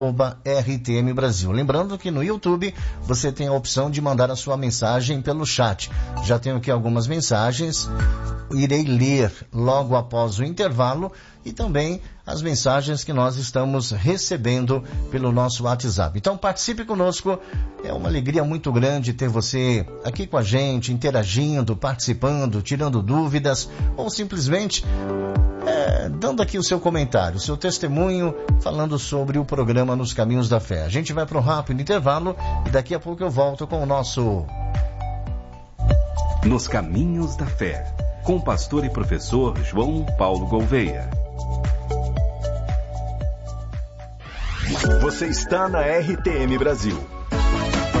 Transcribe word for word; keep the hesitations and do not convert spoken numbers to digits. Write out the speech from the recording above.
R T M Brasil. Lembrando que no YouTube você tem a opção de mandar a sua mensagem pelo chat. Já tenho aqui algumas mensagens, irei ler logo após o intervalo e também as mensagens que nós estamos recebendo pelo nosso WhatsApp. Então participe conosco, é uma alegria muito grande ter você aqui com a gente, interagindo, participando, tirando dúvidas ou simplesmente É, dando aqui o seu comentário, o seu testemunho, falando sobre o programa Nos Caminhos da Fé. A gente vai para um rápido intervalo e daqui a pouco eu volto com o nosso Nos Caminhos da Fé, com o pastor e professor João Paulo Gouveia. Você está na R T M Brasil,